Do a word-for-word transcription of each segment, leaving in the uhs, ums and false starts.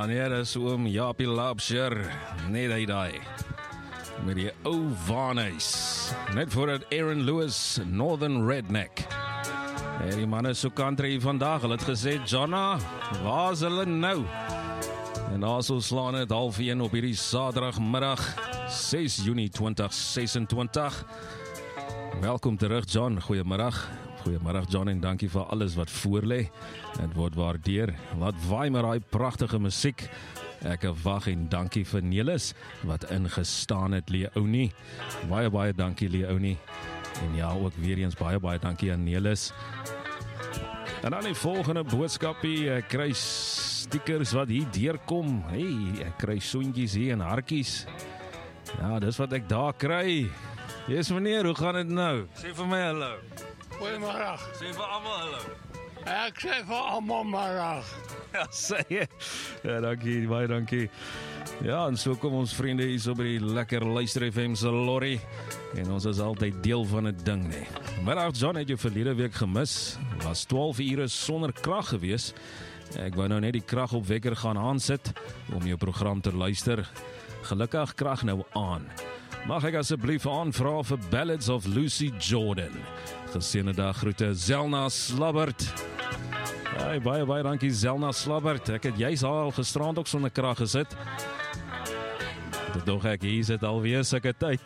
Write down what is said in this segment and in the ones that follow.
nee, dis oom Japie Lapsher, net hy daai, met die ou Vaneis, net voordat Aaron Lewis, Northern Redneck. En die man is so country vandag, hulle het gesê, Jonna, waar is hulle nou? En daar so slaan het half een op hierdie Saterdagmiddag, ses Junie twintig sesentwintig. Welkom terug, John, goeiemiddag. Goeiemiddag, John, en dankie vir alles wat voorlê. Het word waardeer. Laat waai met daai pragtige musiek. Ek wag en dankie vir Nelis, wat ingestaan het, Leonie. Baie, baie dankie, Leonie. En ja, ook weer eens baie, baie dankie aan Nelis. En dan die volgende boodskapie, ek kry stickers wat hier deurkom. Hey, ek kry soentjies hier en hartjies. Ja, dis wat ek daar kry. Yes, meneer, hoe gaan dit nou? Sê vir my hallo. Goeiemiddag. Sê vir almal hallo. Ek sê vir almal middag. Ja, sê jy. Ja, dankie, baie dankie. Ja, en so kom ons vriende hier so by die lekker Luister F M se lorry. En ons is altyd deel van 'n ding, nee. Middag, John, het jou verlede week gemis. Was twaalf ure sonder krag gewees. Ek wou nou net die kragopwekker gaan aansit om jou program te luister. Gelukkig krag nou aan. Mag ek asseblief aanvra vir Ballads of Lucy Jordan. Geseënde dag, groete Zelna Slabbert. Hey, baie, baie dankie Zelna Slabbert. Ek het juist al gisterand ook sonder krag gesit. Dit dog ek, hier sit alweer sulke tyd.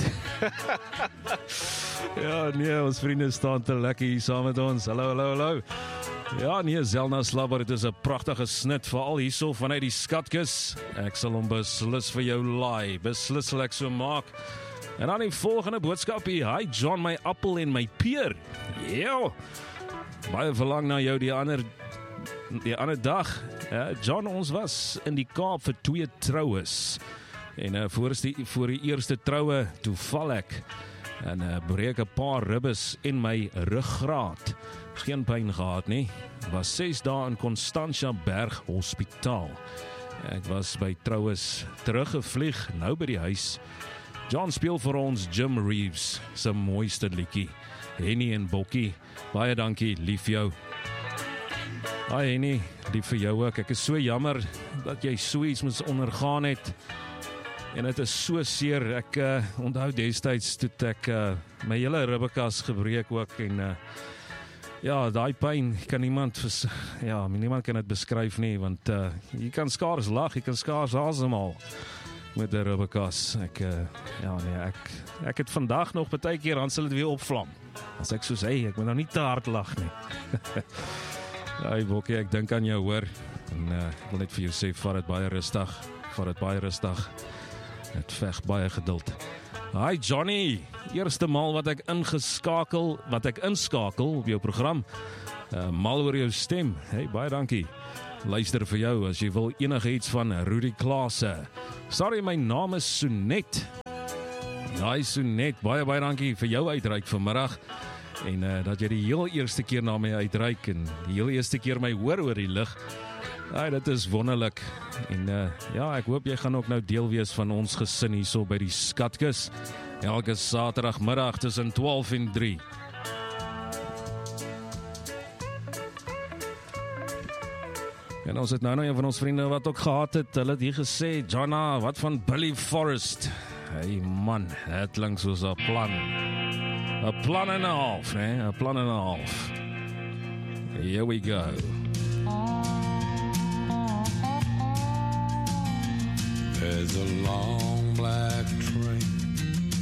Ja, nee, ons vriende staan te lekker hier saam met ons. Hallo, hallo, hallo. Ja, nee, Zelna Slabbert is 'n pragtige snit, veral hierso vanuit die Skatkus. Ek sal hom beslis vir jou laai, beslis sal ek so maak. En dan die volgende boodskap hier, hi John, my appel en my peer. Ja, baie verlang na jou die ander, die ander dag. Ja, John, ons was in die Kaap vir twee troues. En uh, voor, die, voor die eerste troue, toe val ek. En uh, breek 'n paar ribbes in my ruggraat. Geen pyn gehad nie. Was ses dae in Constantia Berg Hospitaal. Ek was by troues teruggevlieg, nou by die huis. John speel vir ons Jim Reeves, sy mooiste liedjie. Henny en Bokkie, baie dankie, lief jou. Hi Henny, lief vir jou ook. Ek is so jammer dat jy so iets moes ondergaan het. En het is so seer, ek uh, onthou destyds toe ek uh, my hele ribbekas gebreek ook en uh, ja, daai pyn kan niemand vers, ja, niemand kan dit beskryf nie, want uh, jy kan skaars lag, jy kan skaars asemhaal met 'n ribbekas. Ek uh, ja nee, ek ek het vandag nog baie keer dan sal dit weer opvlam. As ek so sê, ek moet nou nie te hard lag nie. Hey Bokkie, ek dink aan jou hoor. En uh, ek wil net vir jou sê, vat dit baie rustig, vat dit baie rustig. Het veg baie geduld. Hi Johnny, eerste maal wat ek ingeskakel, wat ek inskakel op jou program. Uh, mal oor jou stem. Hey, baie dankie. Luister vir jou as jy wil enige iets van Rudy Klaasse. Sorry, my naam is Sonet. Hi Sonet, baie baie dankie vir jou uitreik vanmiddag. En uh, dat jy die heel eerste keer na my uitreik en die heel eerste keer my hoor oor die lig. Ja, dit is wonderlik. En uh, ja, ek hoop jy gaan ook nou deel wees van ons gesin hierso by die Skatkus. Elke Saterdagmiddag tussen twaalf en drie. En ons het nou nou een van ons vriende wat ook gehad het, hulle het hier gesê, Jonna, wat van Billy Forrest? Hey man, het klink soos 'n plan. 'n plan en 'n half, né? 'n plan en 'n half. Here we go. There's a long